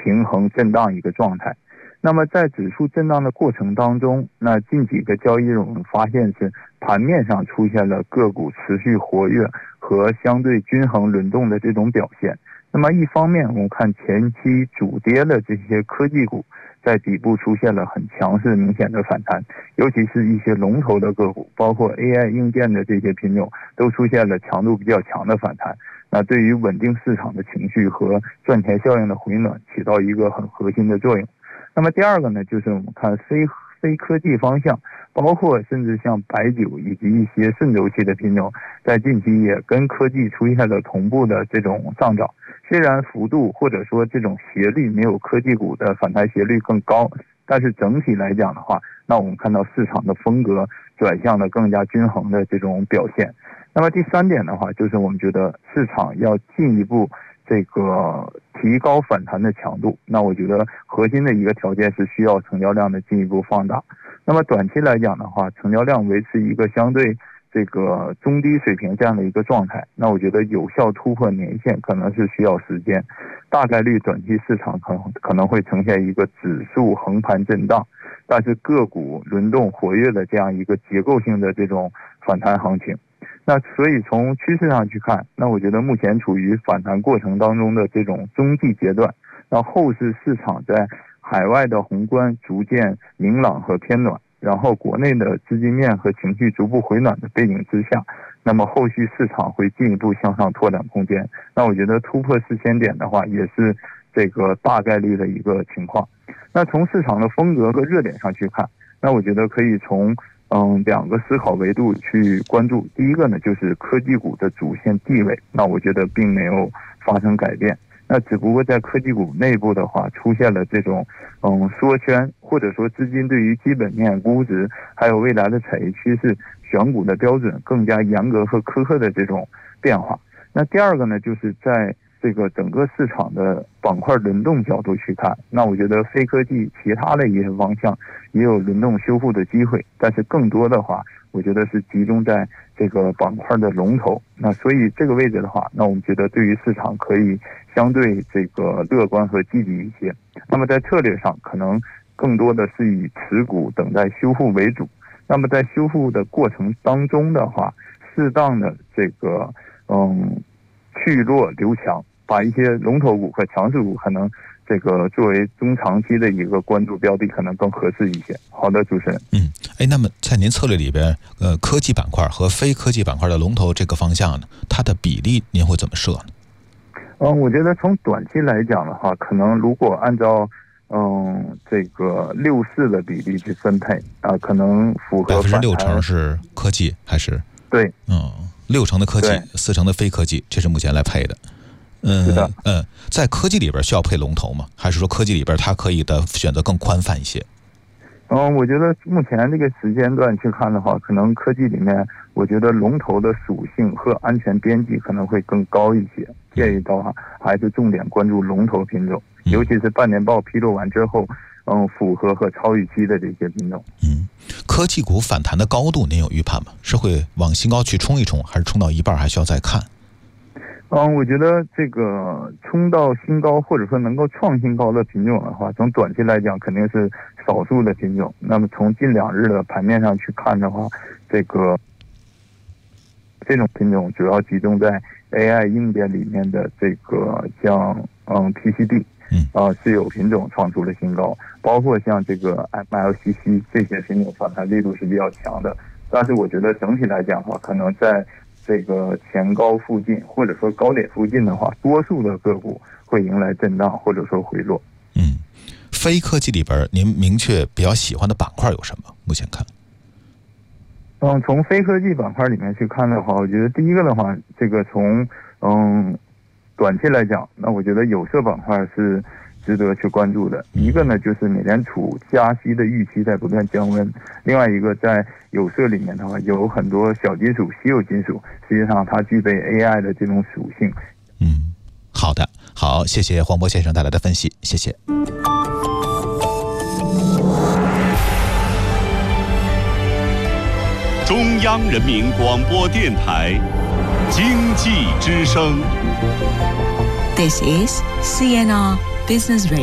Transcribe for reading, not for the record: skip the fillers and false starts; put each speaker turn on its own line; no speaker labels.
平衡震荡一个状态。那么在指数震荡的过程当中，那近几个交易日我们发现是盘面上出现了个股持续活跃和相对均衡轮动的这种表现。那么一方面我们看前期主跌的这些科技股在底部出现了很强势明显的反弹，尤其是一些龙头的个股，包括 AI 硬件的这些品种都出现了强度比较强的反弹。那对于稳定市场的情绪和赚钱效应的回暖起到一个很核心的作用。那么第二个呢，就是我们看非科技方向，包括甚至像白酒以及一些顺周期的品种，在近期也跟科技出现了同步的这种上涨。虽然幅度或者说这种斜率没有科技股的反弹斜率更高，但是整体来讲的话，那我们看到市场的风格转向了更加均衡的这种表现。那么第三点的话，就是我们觉得市场要进一步这个提高反弹的强度，那我觉得核心的一个条件是需要成交量的进一步放大。那么短期来讲的话，成交量维持一个相对这个中低水平这样的一个状态，那我觉得有效突破年线可能是需要时间，大概率短期市场可能会呈现一个指数横盘震荡，但是个股轮动活跃的这样一个结构性的这种反弹行情。那所以从趋势上去看，那我觉得目前处于反弹过程当中的这种中继阶段，那后市市场在海外的宏观逐渐明朗和偏暖，然后国内的资金面和情绪逐步回暖的背景之下，那么后续市场会进一步向上拓展空间。那我觉得突破4000点的话，也是这个大概率的一个情况。那从市场的风格和热点上去看，那我觉得可以从两个思考维度去关注。第一个呢，就是科技股的主线地位，那我觉得并没有发生改变，那只不过在科技股内部的话出现了这种缩圈，或者说资金对于基本面、估值还有未来的产业趋势选股的标准更加严格和苛刻的这种变化。那第二个呢，就是在这个整个市场的板块轮动角度去看，那我觉得非科技其他的一些方向也有轮动修复的机会，但是更多的话我觉得是集中在这个板块的龙头。那所以这个位置的话，那我们觉得对于市场可以相对这个乐观和积极一些。那么在策略上可能更多的是以持股等待修复为主，那么在修复的过程当中的话，适当的这个去弱留强，把一些龙头股和强势股可能这个作为中长期的一个关注标的可能更合适一些。好的，主持人。
那么在您策略里边，科技板块和非科技板块的龙头这个方向呢，它的比例您会怎么设呢？
我觉得从短期来讲的话，可能如果按照这个6:4的比例去分配可能符合
60%是科技还是？
对
，6成的科技，4成的非科技，这是目前来配的。
是的。
在科技里边需要配龙头吗？还是说科技里边它可以的选择更宽泛一些？
我觉得目前这个时间段去看的话，可能科技里面我觉得龙头的属性和安全边际可能会更高一些，建议的话还是重点关注龙头品种，尤其是半年报披露完之后符合和超预期的这些品种。
科技股反弹的高度您有预判吗？是会往新高去冲一冲，还是冲到一半还需要再看？
我觉得这个冲到新高或者说能够创新高的品种的话，从短期来讲肯定是少数的品种。那么从近2日的盘面上去看的话，这种品种主要集中在 AI 硬件里面的这个像PCB是有品种创出了新高，包括像这个 MLCC 这些品种反弹力度是比较强的。但是我觉得整体来讲的话，可能在这个前高附近或者说高点附近的话，多数的个股会迎来震荡或者说回落。
非科技里边您明确比较喜欢的板块有什么？目前看
从非科技板块里面去看的话，我觉得第一个的话，这个从短期来讲，那我觉得有色板块是值得去关注的。一个呢，就是美联储加息的预期在不断降温；另外一个，在有色里面的话，有很多小金属、稀有金属，实际上它具备 AI 的这种属性。
好的，好，谢谢黄渤先生带来的分析，谢谢。
中央人民广播电台经济之声。
This is CNR Business Radio.